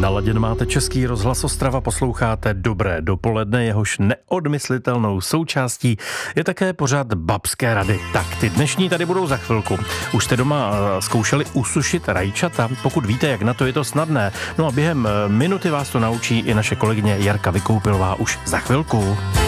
Naladěn máte Český rozhlas Ostrava, posloucháte Dobré dopoledne, jehož neodmyslitelnou součástí je také pořad Babské rady. Tak, ty dnešní tady budou za chvilku. Už jste doma zkoušeli usušit rajčata? Pokud víte, jak na to, je to snadné. No a během minuty vás to naučí i naše kolegyně Jarka Vykoupilová už za chvilku.